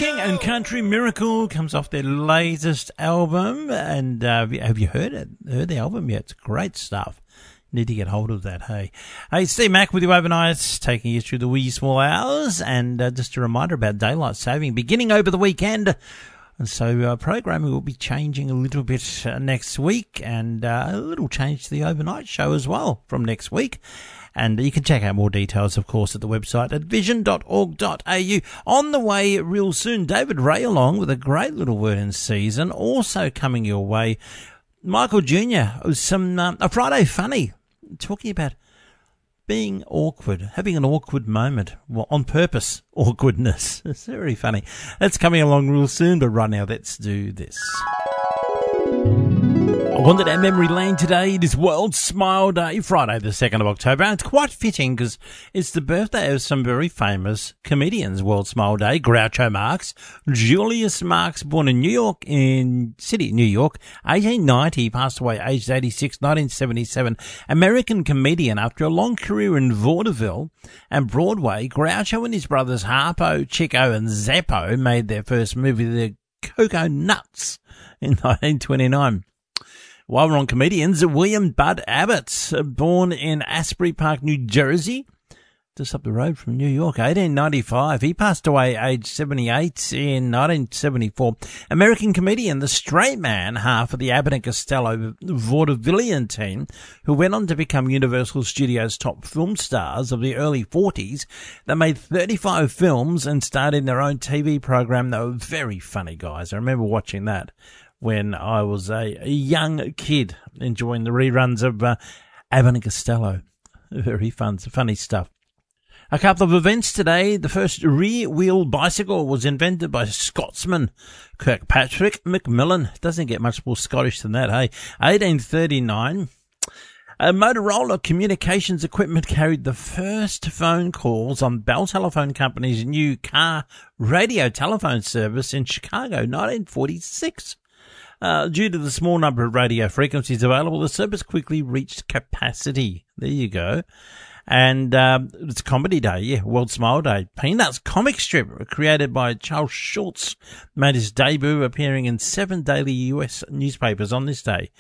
King and Country Miracle comes off their latest album, and have you heard it? Heard the album yet? It's great stuff. Need to get hold of that, hey. Hey, Steve Mack with you overnight, taking you through the wee small hours, and just a reminder about daylight saving beginning over the weekend. And so programming will be changing a little bit next week, and a little change to the overnight show as well from next week. And you can check out more details, of course, at the website at vision.org.au. On the way real soon, David Ray along with a great little word in season. Also coming your way, Michael Jr. Some a Friday Funny, talking about being awkward, having an awkward moment, well, on purpose, awkwardness. It's very funny. That's coming along real soon, but right now, let's do this. I wandered our memory lane today. It is World Smile Day, Friday the 2nd of October. And it's quite fitting because it's the birthday of some very famous comedians. World Smile Day, Groucho Marx, Julius Marx, born in New York, in City, New York, 1890, passed away aged 86, 1977. American comedian. After a long career in vaudeville and Broadway, Groucho and his brothers Harpo, Chico and Zeppo made their first movie, The Cocoa Nuts, in 1929. While we're on comedians, William Bud Abbott, born in Asbury Park, New Jersey, just up the road from New York, 1895. He passed away aged 78 in 1974. American comedian, the straight man, half of the Abbott and Costello vaudevillian team, who went on to become Universal Studios' top film stars of the early 40s. They made 35 films and started their own TV program. They were very funny guys. I remember watching that when I was a young kid, enjoying the reruns of Abbott and Costello. Very fun, funny stuff. A couple of events today. The first rear-wheel bicycle was invented by Scotsman Kirkpatrick Macmillan. Doesn't get much more Scottish than that, hey? 1839. Motorola Communications Equipment carried the first phone calls on Bell Telephone Company's new car radio telephone service in Chicago, 1946. Due to the small number of radio frequencies available, the service quickly reached capacity. There you go. And it's Comedy Day, yeah, World Smile Day. Peanuts comic strip created by Charles Schulz made his debut, appearing in 7 daily US newspapers on this day,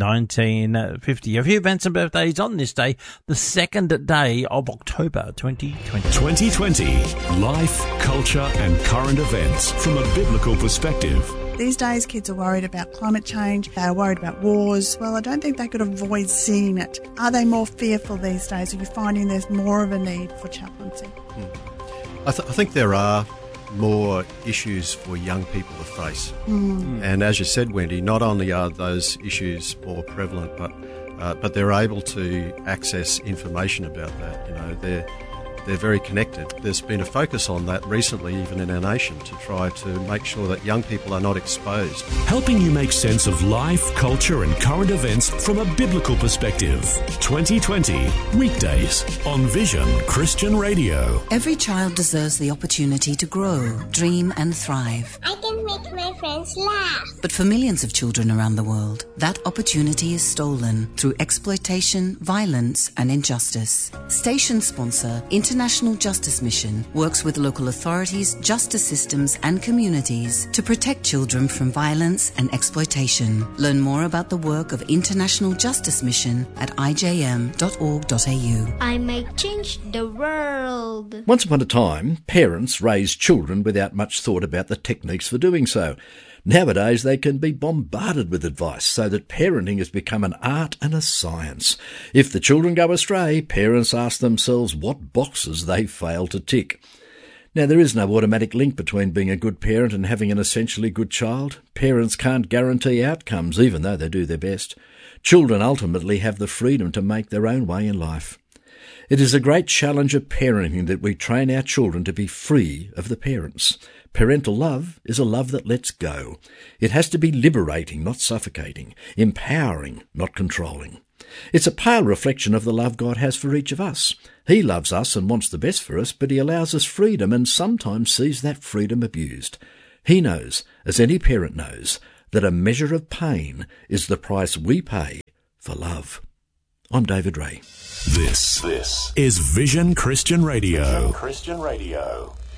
1950. A few events and birthdays on this day, the 2nd day of October 2020. 2020, life, culture and current events from a biblical perspective. These days, kids are worried about climate change. They're worried about wars. Well, I don't think they could avoid seeing it. Are they more fearful these days? Are you finding there's more of a need for chaplaincy? I think there are more issues for young people to face. And as you said, Wendy, not only are those issues more prevalent, but they're able to access information about that. You know, they're very connected. There's been a focus on that recently, even in our nation, to try to make sure that young people are not exposed. Helping you make sense of life, culture and current events from a biblical perspective. 2020, weekdays on Vision Christian Radio. Every child deserves the opportunity to grow, dream and thrive. I can make my friends laugh. But for millions of children around the world, that opportunity is stolen through exploitation, violence and injustice. Station sponsor International Justice Mission works with local authorities, justice systems and communities to protect children from violence and exploitation. Learn more about the work of International Justice Mission at ijm.org.au. I might change the world. Once upon a time, parents raised children without much thought about the techniques for doing so. Nowadays, they can be bombarded with advice, so that parenting has become an art and a science. If the children go astray, parents ask themselves what boxes they fail to tick. Now, there is no automatic link between being a good parent and having an essentially good child. Parents can't guarantee outcomes, even though they do their best. Children ultimately have the freedom to make their own way in life. It is a great challenge of parenting that we train our children to be free of the parents. Parental love is a love that lets go. It has to be liberating, not suffocating, empowering, not controlling. It's a pale reflection of the love God has for each of us. He loves us and wants the best for us, but he allows us freedom and sometimes sees that freedom abused. He knows, as any parent knows, that a measure of pain is the price we pay for love. I'm David Ray. This is Vision Christian Radio. Vision Christian Radio.